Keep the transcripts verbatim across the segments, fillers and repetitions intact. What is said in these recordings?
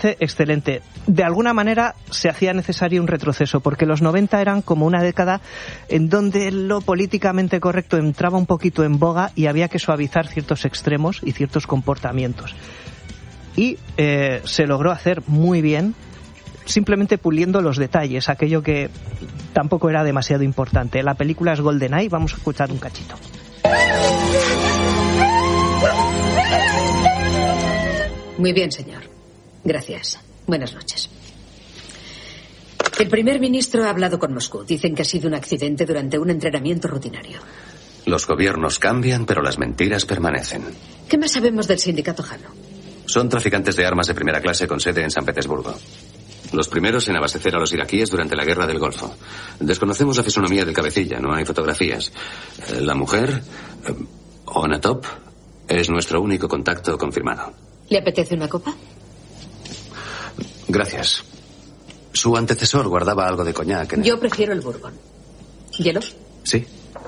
parece excelente. De alguna manera se hacía necesario un retroceso, porque los noventa eran como una década en donde lo políticamente correcto entraba un poquito en boga y había que suavizar ciertos extremos y ciertos comportamientos. Y eh, se logró hacer muy bien, simplemente puliendo los detalles, aquello que tampoco era demasiado importante. La película es GoldenEye, vamos a escuchar un cachito. Muy bien, señor. Gracias. Buenas noches. El primer ministro ha hablado con Moscú. Dicen que ha sido un accidente durante un entrenamiento rutinario. Los gobiernos cambian, pero las mentiras permanecen. ¿Qué más sabemos del sindicato Jano? Son traficantes de armas de primera clase con sede en San Petersburgo. Los primeros en abastecer a los iraquíes durante la guerra del Golfo. Desconocemos la fisonomía del cabecilla, no hay fotografías. La mujer, Onatop, es nuestro único contacto confirmado. ¿Le apetece una copa? Gracias. Su antecesor guardaba algo de coñac en el... Yo prefiero el bourbon. ¿Hielo? Sí.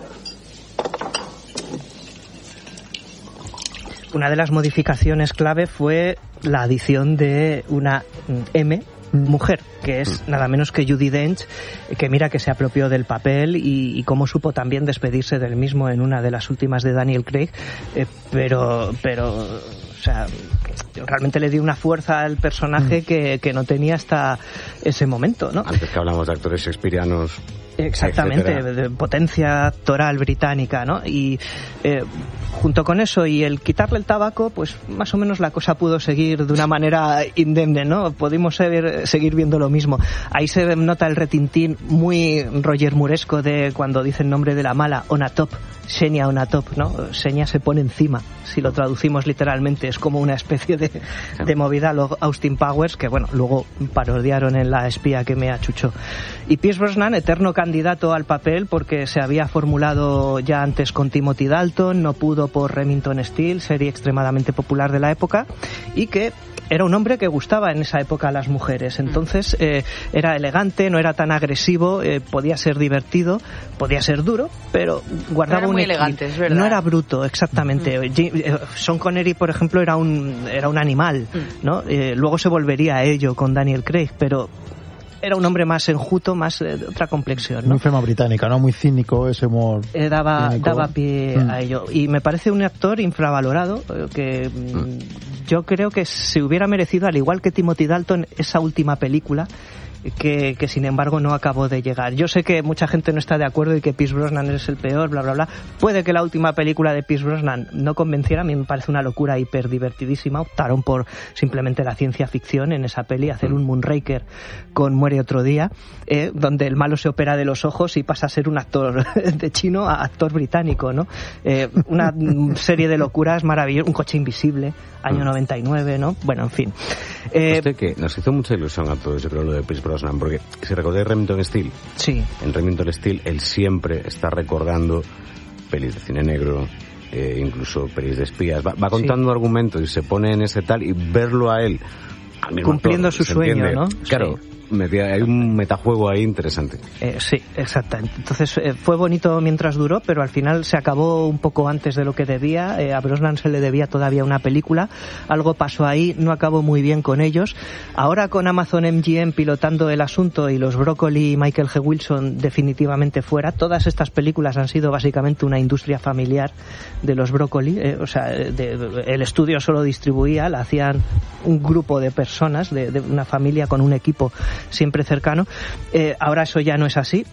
Una de las modificaciones clave fue la adición de una M, mujer, que es nada menos que Judi Dench, que mira que se apropió del papel y, y cómo supo también despedirse del mismo en una de las últimas de Daniel Craig, eh, pero, pero, o sea, realmente le dio una fuerza al personaje mm. que, que no tenía hasta ese momento, ¿no? Antes que hablamos de actores shakespearianos. Exactamente, de potencia actoral británica, ¿no? Y eh, junto con eso y el quitarle el tabaco, pues más o menos la cosa pudo seguir de una manera indemne, ¿no? Pudimos seguir, seguir viendo lo mismo. Ahí se nota el retintín muy Roger Mooresco de cuando dice el nombre de la mala, Onatop, Xenia Onatop, ¿no? Xenia se pone encima, si lo traducimos literalmente, es como una especie de, de movida a lo Austin Powers, que bueno, luego parodiaron en La espía que me achuchó. Y Pierce Brosnan, eterno candidato al papel porque se había formulado ya antes con Timothy Dalton, no pudo por Remington Steele, serie extremadamente popular de la época, y que era un hombre que gustaba en esa época a las mujeres. Entonces eh, era elegante, no era tan agresivo, eh, podía ser divertido, podía ser duro, pero guardaba no era un muy equilibrio. Elegante, es verdad. No era bruto, exactamente. Mm. Eh, Sean Connery, por ejemplo, era un era un animal, mm. ¿no? Eh, luego se volvería a ello con Daniel Craig, pero era un hombre más enjuto, más eh, de otra complexión, ¿no? Muy fema británica, ¿no? Muy cínico, ese humor. Eh, daba, cínico. daba pie mm. a ello. Y me parece un actor infravalorado, eh, que mm. yo creo que se hubiera merecido, al igual que Timothy Dalton, esa última película, que, que sin embargo no acabó de llegar. Yo sé que mucha gente no está de acuerdo y que Pierce Brosnan es el peor, bla, bla, bla. Puede que la última película de Pierce Brosnan no convenciera, a mí me parece una locura hiper divertidísima. Optaron por simplemente la ciencia ficción en esa peli, hacer un Moonraker con Muere otro día, eh, donde el malo se opera de los ojos y pasa a ser un actor de chino a actor británico, ¿no? Eh, una serie de locuras maravillosas, Un coche invisible, año noventa y nueve, ¿no? Bueno, en fin. Eh, Usted que nos hizo mucha ilusión a todos, yo creo, lo de Pierce Brosnan, porque si recordáis Remington Steele, sí. en Remington Steele él siempre está recordando pelis de cine negro, eh, incluso pelis de espías, va, va contando sí. argumentos y se pone en ese tal, y verlo a él al mismo cumpliendo actor, su sueño, entiende? ¿no? Claro. Sí. Hay un metajuego ahí interesante. Eh, sí, exactamente. Entonces eh, fue bonito mientras duró, pero al final se acabó un poco antes de lo que debía. Eh, a Brosnan se le debía todavía una película. Algo pasó ahí, no acabó muy bien con ellos. Ahora con Amazon M G M pilotando el asunto y los Broccoli y Michael G. Wilson definitivamente fuera, todas estas películas han sido básicamente una industria familiar de los Broccoli. Eh, o sea, de, de, el estudio solo distribuía, la hacían un grupo de personas, de, de una familia con un equipo siempre cercano. Eh, ahora eso ya no es así,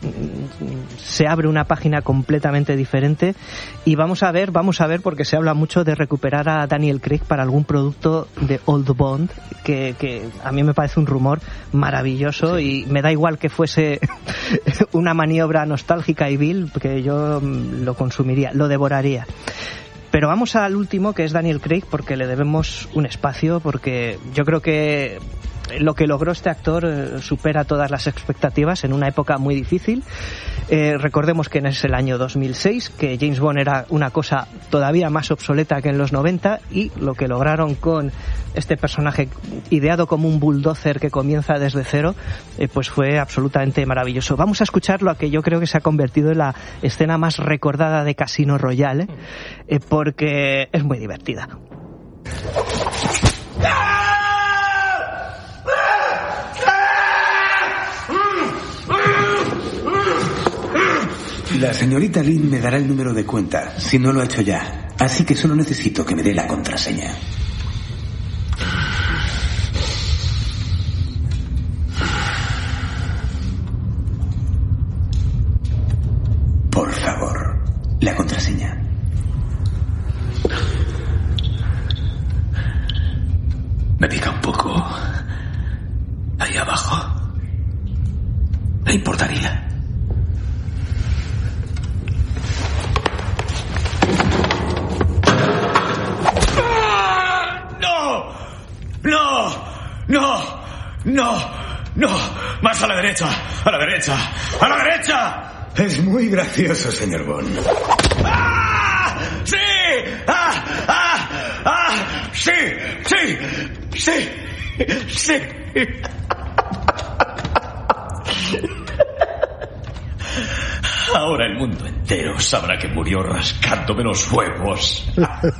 se abre una página completamente diferente y vamos a ver, vamos a ver porque se habla mucho de recuperar a Daniel Craig para algún producto de Old Bond, que, que a mí me parece un rumor maravilloso sí. y me da igual que fuese una maniobra nostálgica y vil, que yo lo consumiría, lo devoraría. Pero vamos al último, que es Daniel Craig, porque le debemos un espacio, porque yo creo que lo que logró este actor eh, supera todas las expectativas en una época muy difícil. Eh, recordemos que es el año dos mil seis, que James Bond era una cosa todavía más obsoleta que en los noventa, y lo que lograron con este personaje ideado como un bulldozer que comienza desde cero, eh, pues fue absolutamente maravilloso. Vamos a escuchar lo que yo creo que se ha convertido en la escena más recordada de Casino Royale, eh, porque es muy divertida. La señorita Lynn me dará el número de cuenta, si no lo ha hecho ya. Así que solo necesito que me dé la contraseña. Por favor, la contraseña. Me pica un poco. Ahí abajo. ¿Le importaría? ¡No! ¡No! ¡No! ¡No! ¡No! ¡Más a la derecha! ¡A la derecha! ¡A la derecha! Es muy gracioso, señor Bond. ¡Ah! ¡Sí! ¡Ah! ¡Ah! ¡Ah! ¡Sí! ¡Sí! ¡Sí! ¡Sí! Ahora el mundo entero sabrá que murió rascándome los huevos.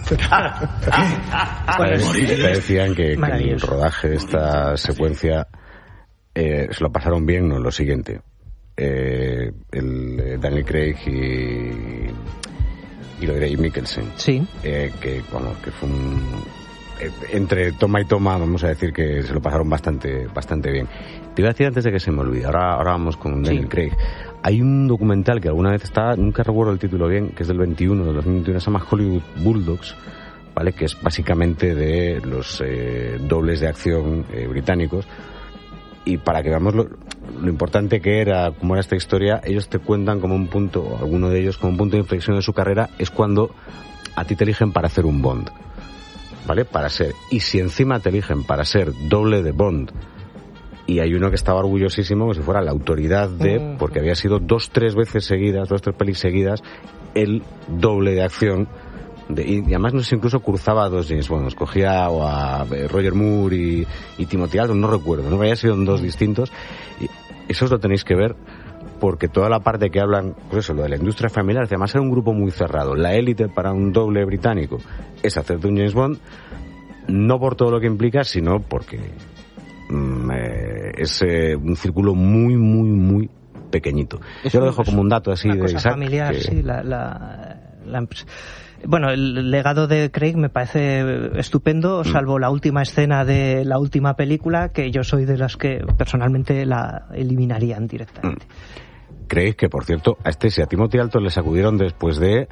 Te decían que, que el rodaje de esta secuencia eh, se lo pasaron bien, no, lo siguiente. Eh, el Daniel Craig y, y lo de Ray Mikkelsen. Sí. Eh, que, vamos, que fue un... Eh, entre toma y toma, vamos a decir que se lo pasaron bastante bastante bien. Te iba a decir antes de que se me olvide, ahora, ahora vamos con Daniel sí. Craig. Hay un documental que alguna vez está, nunca recuerdo el título bien, que es del veintiuno, del dos mil veintiuno, se llama Hollywood Bulldogs, ¿vale? Que es básicamente de los eh, dobles de acción eh, británicos. Y para que veamos lo, lo importante que era, cómo era esta historia, ellos te cuentan como un punto, alguno de ellos como un punto de inflexión de su carrera, es cuando a ti te eligen para hacer un Bond, ¿vale? Para ser, y si encima te eligen para ser doble de Bond, y hay uno que estaba orgullosísimo como si fuera la autoridad de, porque había sido dos, tres veces seguidas, dos, tres pelis seguidas, el doble de acción. De, y además no sé, incluso cruzaba a dos James Bond, escogía o a Roger Moore y, y Timothy Dalton, no recuerdo, no había sido en dos distintos. Y eso os lo tenéis que ver, porque toda la parte que hablan, pues eso, lo de la industria familiar, además era un grupo muy cerrado. La élite para un doble británico es hacerte un James Bond, no por todo lo que implica, sino porque mm, eh, es eh, un círculo muy, muy, muy pequeñito. Es Yo lo dejo como un dato así una de cosa Isaac, familiar, que... sí, la... la, la... Bueno, el legado de Craig me parece estupendo, salvo la última escena de la última película, que yo soy de las que personalmente la eliminarían directamente. Craig, que por cierto, a este si a Timothy Dalton le sacudieron después de...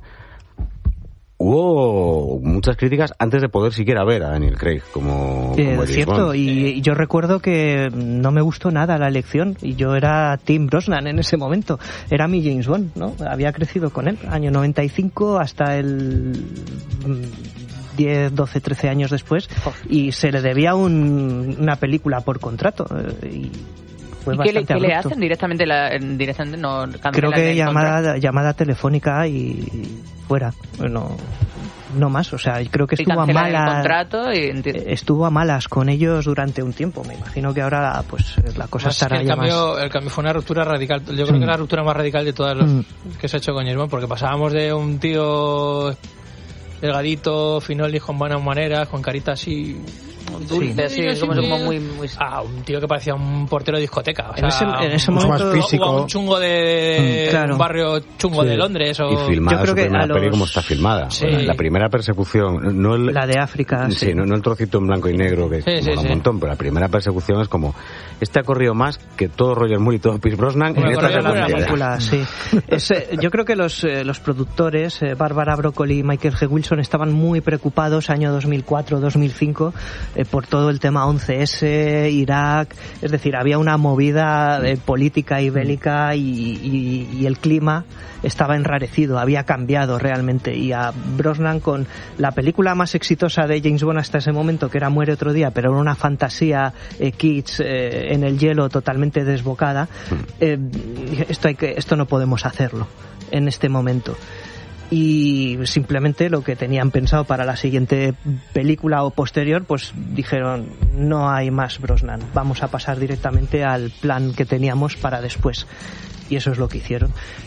Hubo muchas críticas antes de poder siquiera ver a Daniel Craig como, eh, como cierto, y, y yo recuerdo que no me gustó nada la elección, y yo era Tim Brosnan en ese momento, era mi James Bond, ¿no? Había crecido con él, año noventa y cinco hasta el diez, doce, trece años después, y se le debía un, una película por contrato, y fue ¿Y qué, le, bastante qué le abrupto. hacen directamente? La, directamente no Creo que el llamada, llamada telefónica y fuera. No, no más. O sea, creo que y estuvo a cancelan el malas. contrato y... Estuvo a malas con ellos durante un tiempo. Me imagino que ahora, pues, la cosa más estará que el ya cambio, más. El cambio fue una ruptura radical. Yo creo Mm. que la ruptura más radical de todas las Mm. que se ha hecho con James Bond, porque pasábamos de un tío delgadito, finoli, con buenas maneras, con carita así dulce, sí, así, como, muy- como muy, muy... Ah, un tío que parecía un portero de discoteca. O En sea, ese- en ese un- momento- o- Más físico. o un chungo de Mm, claro. un barrio chungo Sí. de Londres. O... Y filmada Yo creo su que primera a peli los- como está filmada. Sí. La, la primera persecución, no el, La de África, sí, sí. no, no el trocito en blanco y negro que Sí, sí, mola sí. un montón, pero la primera persecución es como, este ha corrido más que todo Roger Moore y todo Pierce Brosnan Bueno, en esta Roger Moore era secuencia. más película, sí. Es, eh, yo creo que los, eh, los productores, eh, Bárbara Broccoli y Michael G. Wilson, estaban muy preocupados año dos mil cuatro, dos mil cinco eh, por todo el tema once ese, Irak. Es decir, había una movida eh, política y bélica y, y, y el clima estaba enrarecido, había cambiado realmente. Y a Brosnan, con la película más exitosa de James Bond hasta ese momento, que era Muere otro día, pero era una fantasía eh, kitsch eh, en el hielo totalmente desbocada, eh, esto, hay que, esto no podemos hacerlo en este momento. Y simplemente lo que tenían pensado para la siguiente película o posterior, pues dijeron, no hay más Brosnan, vamos a pasar directamente al plan que teníamos para después. Y eso es lo que hicieron.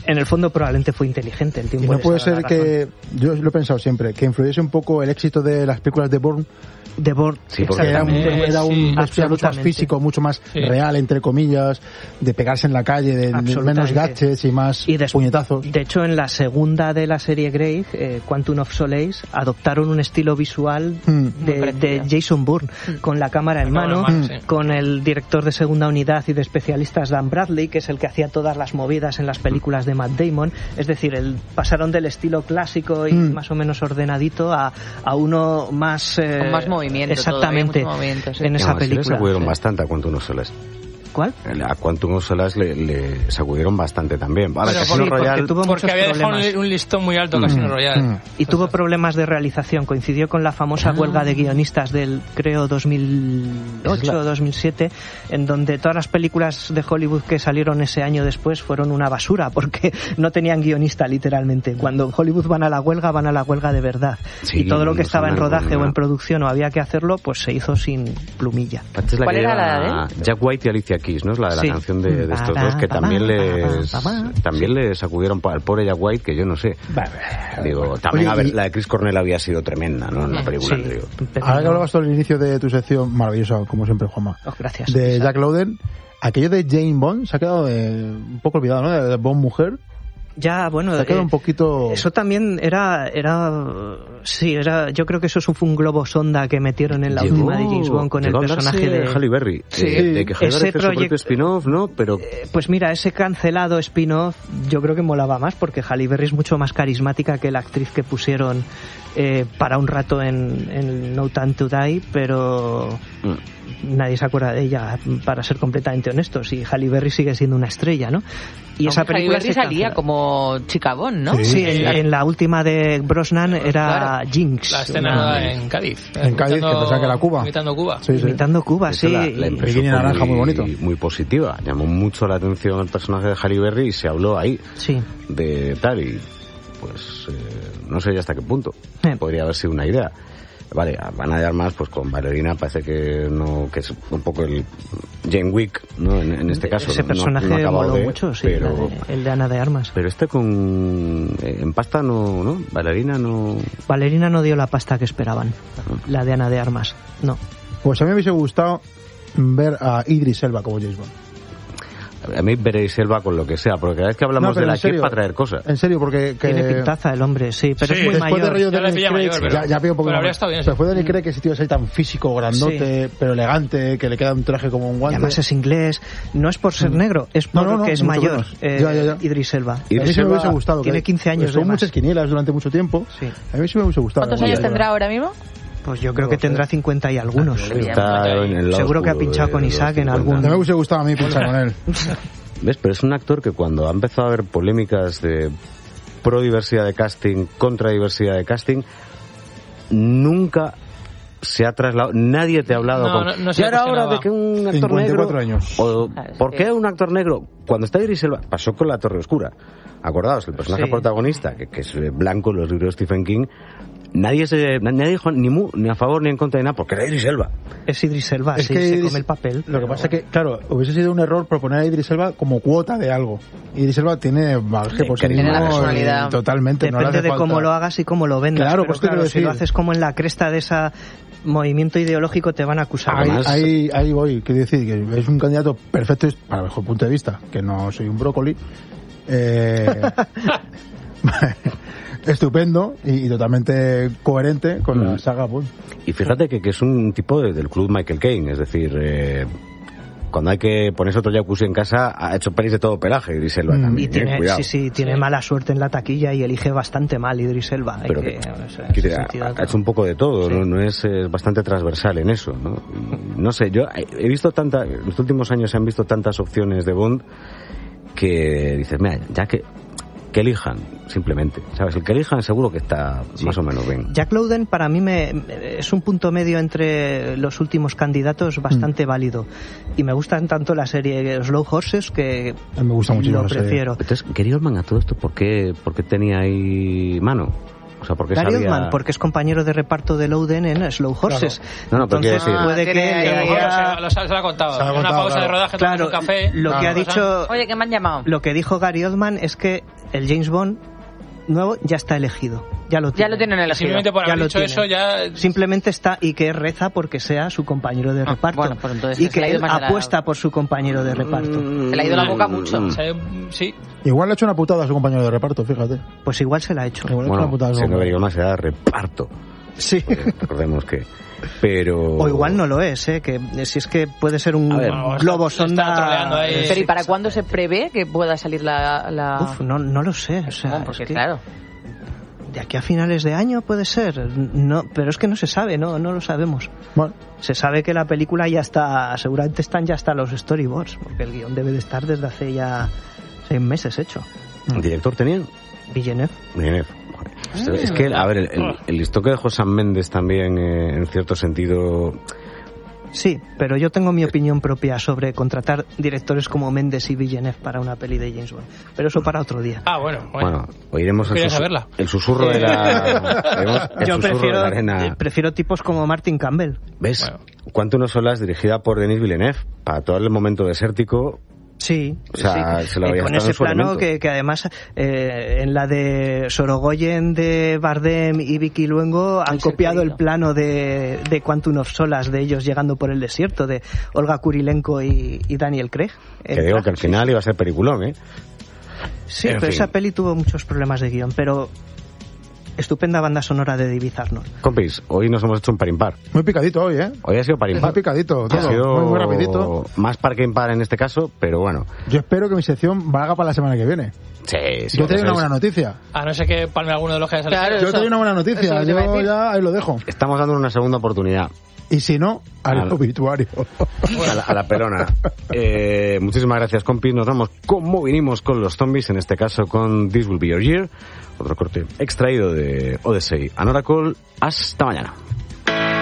en el fondo probablemente fue inteligente. El tiempo y no puede les ha dado ser la que, yo lo he pensado siempre, que influyese un poco el éxito de las películas de Bourne. De Bourne, sí, porque era un, era un sí, espía mucho más físico, mucho más sí. real, entre comillas, de pegarse en la calle, de, de menos gadgets y más y des, puñetazos. De hecho, en la segunda de la serie Grey, eh, Quantum of Solace, adoptaron un estilo visual mm. de, de Jason Bourne, mm. con la cámara en la mano, mano sí. con el director de segunda unidad y de especialistas Dan Bradley, que es el que hacía todas las movidas en las películas de Matt Damon. Es decir, el, pasaron del estilo clásico y mm. más o menos ordenadito a, a uno más... Eh, con más movimiento. Exactamente, todo, movimiento, sí. en esa no, película. Se sacudieron bastante a Quantum of Solace. ¿Cuál? A Quantum of Solace le, le sacudieron bastante también. Vale, bueno, Casino sí, Royale... Porque, tuvo porque había dejado un, un listón muy alto mm, Casino Royale. Mm. Y Entonces, tuvo problemas de realización. Coincidió con la famosa ah. huelga de guionistas del, creo, dos mil ocho o dos mil siete, en donde todas las películas de Hollywood que salieron ese año después fueron una basura, porque no tenían guionista, literalmente. Cuando Hollywood van a la huelga, van a la huelga de verdad. Sí, y todo lo que no estaba en rodaje o en producción o había que hacerlo, pues se hizo sin plumilla. Es la ¿Cuál que era la de Jack White y Alicia Keys, ¿no? Es la de la sí. canción De, de estos dos que también les también les sacudieron al pobre Jack White, que yo no sé. Digo, también a ver, la de Chris Cornell había sido tremenda, ¿no? En la película. Sí. Digo. Ahora que hablabas todo al inicio de tu sección, maravillosa, como siempre, Juanma. Oh, gracias. De Jack Lowden, aquello de Jane Bond se ha quedado de, un poco olvidado, ¿no? De Bond mujer. Ya, bueno, se ha quedado eh, un poquito... eso también era, era, sí, era, yo creo que eso fue un globo sonda que metieron en la llegó, última de James Bond con el personaje de Halle Berry, sí, eh, de que Halle Berry hizo su propio spin-off, ¿no? Pero eh, pues mira, ese cancelado spin-off yo creo que molaba más porque Halle Berry es mucho más carismática que la actriz que pusieron eh, para un rato en, en No Time to Die, pero mm. nadie se acuerda de ella, para ser completamente honestos, y Halle Berry sigue siendo una estrella, ¿no? Y Aunque esa película Halle Berry salía como chica Bond, ¿no? Sí, sí en, en la última de Brosnan era claro. Jinx. La escena una... en Cádiz. En Cádiz, que pensaba que era Cuba. Imitando Cuba. Sí, sí. Imitando Cuba, sí. La, la impresión naranja muy, muy bonito. Muy positiva. Llamó mucho la atención el personaje de Halle Berry y se habló ahí sí. de tal y pues eh, no sé ya hasta qué punto. Eh. Podría haber sido una idea. Vale, van a hallar más, pues con Ballerina parece que no, que es un poco el Jane Wick, ¿no? En, en este caso. Ese personaje no, no moló de, mucho, sí, pero, de, el de Ana de Armas. Pero este con, en pasta no, ¿no? Ballerina no... Ballerina no dio la pasta que esperaban, no. La de Ana de Armas, no. Pues a mí me hubiese gustado ver a Idris Elba como James Bond. A mí veréis Elba con lo que sea, porque cada vez que hablamos no, de la Kid para traer cosas. En serio, porque... Que... Tiene pintaza el hombre, sí, pero sí, es muy después mayor. De rollo ya de le Craig, mayor, pero, ya, ya veo un poco pero más. Bien, después de Daniel Craig, que ese tío es ahí tan físico, grandote, sí. pero elegante, que le queda un traje como un guante. Y además es inglés, no es por ser negro, es porque no, no, no, es mayor. Eh, ya, ya, ya. Idris Elba. Idris a mí sí me hubiese gustado. Tiene quince años pues, son muchas quinielas durante mucho tiempo. Sí. A mí sí me hubiese gustado. ¿Cuántos años tendrá ahora mismo? Pues yo creo que tendrá cincuenta y algunos. Está en el seguro que ha pinchado con Isaac en algún... Me hubiese gustado a mí pinchar con él. ¿Ves? Pero es un actor que cuando ha empezado a haber polémicas de pro diversidad de casting, contra diversidad de casting, nunca se ha trasladado, nadie te ha hablado no, con... No, no y ahora ahora de que un actor cincuenta y cuatro negro... años. O, claro, ¿Por sí. qué un actor negro? Cuando está Idris Elba, pasó con La Torre Oscura. Acordaos, el personaje sí. protagonista, que, que es blanco en los libros de Stephen King... Nadie se nadie dijo ni mu, ni a favor ni en contra de nada, porque era Idris Elba. Es Idris Elba, es sí, que se Idris, come el papel. Lo que pasa es que, claro, hubiese sido un error proponer a Idris Elba como cuota de algo. Idris Elba tiene bagaje por sí mismo totalmente. Depende no le hace de falta... cómo lo hagas y cómo lo vendas. Claro, pero pues claro, quiero si decir... lo haces como en la cresta de ese movimiento ideológico te van a acusar. Ahí, ahí, ahí voy, quiero decir que es un candidato perfecto para el mejor punto de vista, que no soy un brócoli. Eh... estupendo y, y totalmente coherente con mm. la saga Bond. Y fíjate que, que es un tipo de, del club Michael Caine, es decir, eh, cuando hay que ponerse otro jacuzzi en casa, ha hecho pelis de todo pelaje, Idris Elba mm. también. Y tiene, eh, cuidado. sí, sí, tiene sí. mala suerte en la taquilla y elige bastante mal Idris Elba. Pero que, que, o sea, que te, ha, ha hecho un poco de todo, sí. ¿no? No es, es bastante transversal en eso, ¿no? No sé, yo he visto tantas, en los últimos años se han visto tantas opciones de Bond que dices, mira, ya que que elijan, simplemente, ¿sabes? El que elijan seguro que está sí. más o menos bien. Jack Lowden para mí me, es un punto medio entre los últimos candidatos bastante mm. válido. Y me gustan tanto la serie Slow Horses que me gusta mucho lo prefiero. Entonces, Gary Oldman a todo esto, ¿por qué, por qué tenía ahí mano? O sea, porque Gary sabía... Oldman, porque es compañero de reparto de Loden en Slow Horses. Claro. No, no, entonces decir... puede que... que le haya... se, lo, se lo ha contado. Se lo ha Una contado, pausa claro. de rodaje, Claro, un café. lo que claro. ha dicho... Oye, que me han llamado. Lo que dijo Gary Oldman es que el James Bond nuevo ya está elegido. Ya lo tienen. Ya lo tienen elegido. Simplemente por Ya haber lo dicho tienen. eso ya... Simplemente está y que reza porque sea su compañero de Ah, reparto. bueno, pues entonces y se que le ha ido él más de la- apuesta por su compañero de reparto. Se le ha ido la boca mucho. O sea, sí. Igual le ha hecho una putada a su compañero de reparto, fíjate. Pues igual se la ha hecho. Igual le ha hecho Bueno, una putada a su siendo compañero. Gary Oldman se da reparto. Sí. Porque recordemos que... Pero... O igual no lo es, ¿eh? Que si es que puede ser un A ver, no, globo está- está troleando sonda. ahí. Pero ¿y para cuándo se prevé que pueda salir la...? la... Uf, no, no lo sé. O sea, Bueno, porque es que claro. de aquí a finales de año puede ser. No, pero es que no se sabe, no, no lo sabemos. Bueno, Se sabe que la película ya está, seguramente están ya hasta los storyboards, porque el guión debe de estar desde hace ya seis meses hecho. ¿El director tenían? Villeneuve. Villeneuve. Joder. Esto- es que, a ver, el, el, el listón que dejó Sam Mendes también, eh, en cierto sentido... Sí, pero yo tengo mi opinión propia sobre contratar directores como Mendes y Villeneuve para una peli de James Bond. Pero eso para otro día. Ah, bueno. Bueno, Bueno, oiremos el, Quería susu- saberla. el susurro de la... oiremos el Yo susurro prefiero, de la arena. eh, prefiero tipos como Martin Campbell. ¿Ves? Bueno. Quantum of Solace, dirigida por Denis Villeneuve, para todo el momento desértico. Sí, O sea, sí. se lo Eh, había con estado ese en su plano elemento. que, que además eh, en la de Sorogoyen de Bardem y Vicky Luengo han El ser copiado el querido. plano de, de Quantum of Solace, de ellos llegando por el desierto, de Olga Kurilenko y, y Daniel Craig. Que digo que al final iba a ser peliculón, ¿eh? Sí, en pero fin. esa peli tuvo muchos problemas de guión, pero estupenda banda sonora de David Arnold. Compis, hoy nos hemos hecho un par impar. muy picadito hoy, ¿eh? Hoy ha sido par impar. Muy picadito, Ha todo. sido Muy, muy rapidito. más par que impar en este caso, pero bueno. Yo espero que mi sección valga para la semana que viene. Sí, sí. Yo te doy una entonces, buena noticia. a no ser que palme alguno de los que haya salido. Claro. Yo Eso- te doy una buena eso noticia. te iba a Yo decir. ya ahí lo dejo. Estamos dando una segunda oportunidad Y si no, haré A el la- obituario. a la, a la pelona. Eh, muchísimas gracias, compis. Nos vamos como vinimos con los zombies, en este caso con This Will Be Your Year, otro corte extraído de Odyssey and Oracle. Hasta mañana.